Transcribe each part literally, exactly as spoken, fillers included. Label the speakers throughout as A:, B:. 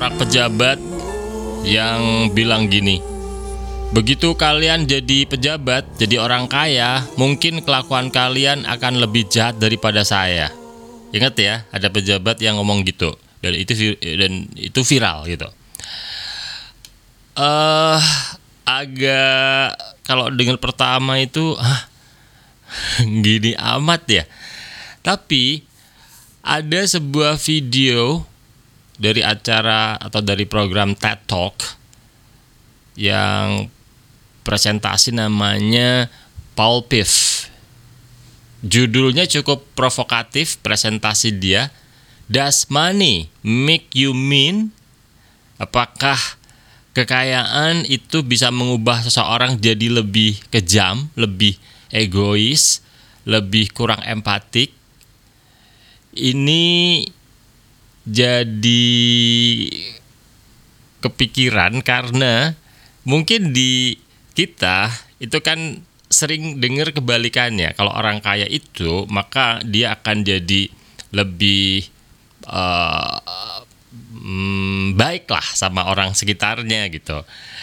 A: seorang pejabat yang bilang gini, begitu kalian jadi pejabat, jadi orang kaya, mungkin kelakuan kalian akan lebih jahat daripada saya. Ingat ya, ada pejabat yang ngomong gitu, dan itu dan itu viral gitu. Eh, uh, agak kalau dengar pertama itu, ah, gini amat ya. Tapi ada sebuah video dari acara atau dari program TED Talk yang presentasi namanya Paul Piff. Judulnya cukup provokatif presentasi dia. Does money make you mean? Apakah kekayaan itu bisa mengubah seseorang jadi lebih kejam, lebih egois, lebih kurang empatik? Ini jadi kepikiran karena mungkin di kita itu kan sering dengar kebalikannya. Kalau orang kaya itu, maka dia akan jadi lebih uh, mm, baiklah sama orang sekitarnya gitu.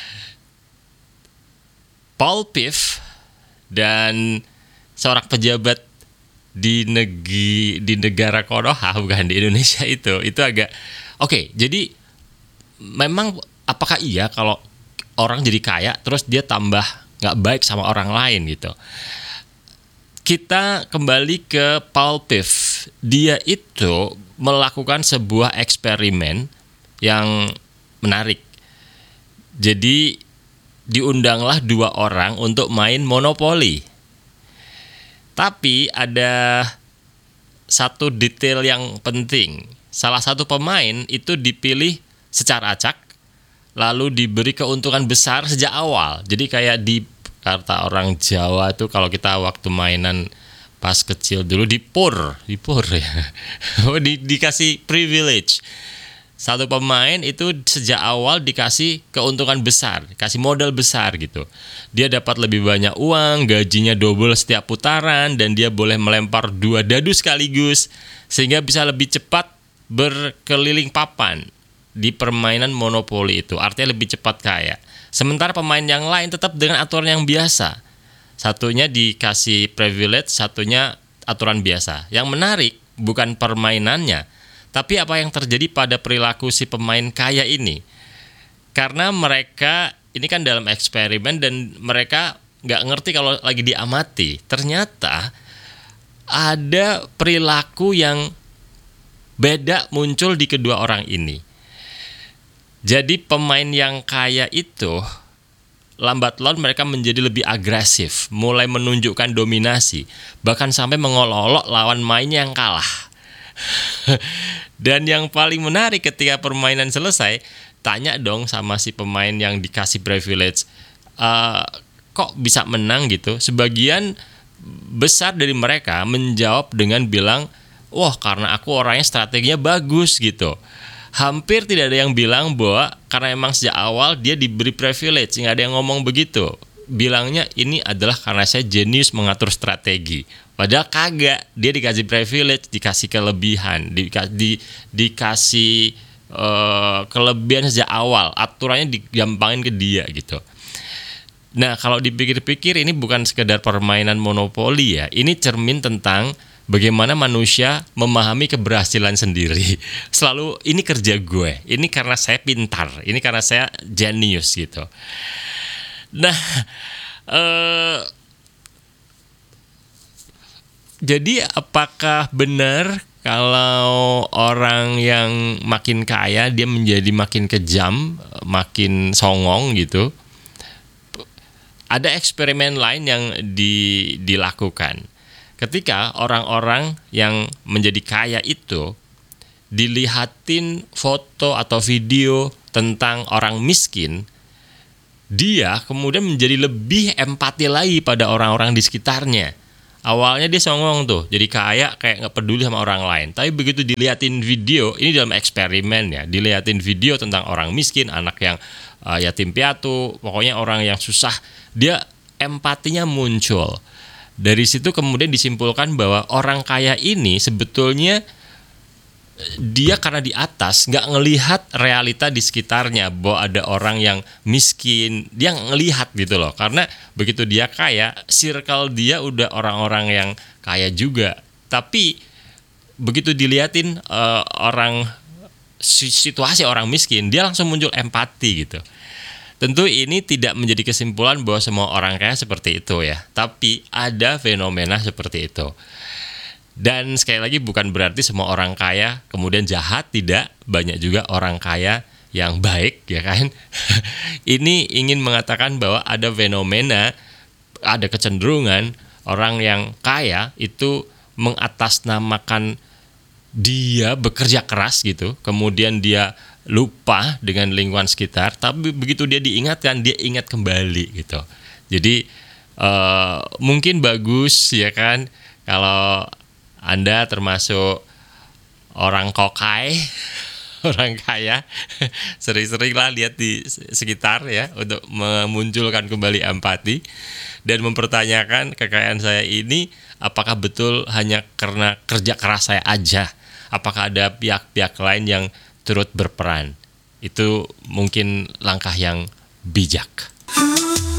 A: Paul Piff dan seorang pejabat di negeri di negara Konoha, bukan di Indonesia itu itu agak oke. Okay, jadi memang apakah iya kalau orang jadi kaya terus dia tambah nggak baik sama orang lain gitu? Kita kembali ke Paul Piff. Dia itu melakukan sebuah eksperimen yang menarik. Jadi diundanglah dua orang untuk main monopoli. Tapi ada satu detail yang penting. Salah satu pemain itu dipilih secara acak, lalu diberi keuntungan besar sejak awal. Jadi kayak di kata orang Jawa tuh, kalau kita waktu mainan pas kecil dulu dipur, dipur ya. di, dikasih privilege. Satu pemain itu sejak awal dikasih keuntungan besar, kasih modal besar gitu. Dia dapat lebih banyak uang, gajinya double setiap putaran, dan dia boleh melempar dua dadu sekaligus, sehingga bisa lebih cepat berkeliling papan di permainan monopoli itu. Artinya lebih cepat kaya. Sementara pemain yang lain tetap dengan aturan yang biasa. Satunya dikasih privilege, satunya aturan biasa. Yang menarik bukan permainannya, tapi apa yang terjadi pada perilaku si pemain kaya ini. Karena mereka, ini kan dalam eksperimen dan mereka nggak ngerti kalau lagi diamati. Ternyata ada perilaku yang beda muncul di kedua orang ini. Jadi pemain yang kaya itu, lambat laun mereka menjadi lebih agresif, mulai menunjukkan dominasi, bahkan sampai mengolok-olok lawan mainnya yang kalah. Dan yang paling menarik ketika permainan selesai, tanya dong sama si pemain yang dikasih privilege, uh, kok bisa menang gitu. Sebagian besar dari mereka menjawab dengan bilang, wah karena aku orangnya strateginya bagus gitu. Hampir tidak ada yang bilang bahwa karena emang sejak awal dia diberi privilege. Nggak ada yang ngomong begitu. Bilangnya ini adalah karena saya jenius mengatur strategi. Padahal kagak, dia dikasih privilege, dikasih kelebihan, di, di, dikasih uh, kelebihan sejak awal, aturannya digampangin ke dia gitu. Nah kalau dipikir-pikir ini bukan sekedar permainan monopoli ya, ini cermin tentang bagaimana manusia memahami keberhasilan sendiri. Selalu ini kerja gue, ini karena saya pintar, ini karena saya jenius gitu. Nah, eh, jadi apakah benar kalau orang yang makin kaya dia menjadi makin kejam, makin songong gitu? Ada eksperimen lain yang di, dilakukan. Ketika orang-orang yang menjadi kaya itu dilihatin foto atau video tentang orang miskin, dia kemudian menjadi lebih empati lagi pada orang-orang di sekitarnya. Awalnya dia songong tuh, jadi kaya kayak nggak peduli sama orang lain. Tapi begitu dilihatin video, ini dalam eksperimen ya, dilihatin video tentang orang miskin, anak yang uh, yatim piatu, pokoknya orang yang susah, dia empatinya muncul. Dari situ kemudian disimpulkan bahwa orang kaya ini sebetulnya dia karena di atas nggak ngelihat realita di sekitarnya bahwa ada orang yang miskin, dia ngelihat gitu loh. Karena begitu dia kaya, circle dia udah orang-orang yang kaya juga. Tapi begitu diliatin uh, orang situasi orang miskin, dia langsung muncul empati gitu. Tentu ini tidak menjadi kesimpulan bahwa semua orang kaya seperti itu ya, tapi ada fenomena seperti itu. Dan sekali lagi bukan berarti semua orang kaya kemudian jahat, tidak. Banyak juga orang kaya yang baik, ya kan. Ini ingin mengatakan bahwa ada fenomena, ada kecenderungan orang yang kaya itu mengatasnamakan dia bekerja keras gitu, kemudian dia lupa dengan lingkungan sekitar, tapi begitu dia diingatkan, dia ingat kembali gitu. Jadi uh, mungkin bagus ya kan kalau Anda termasuk orang kokai, orang kaya, sering-seringlah lihat di sekitar ya untuk memunculkan kembali empati dan mempertanyakan kekayaan saya ini apakah betul hanya karena kerja keras saya aja, apakah ada pihak-pihak lain yang turut berperan. Itu mungkin langkah yang bijak.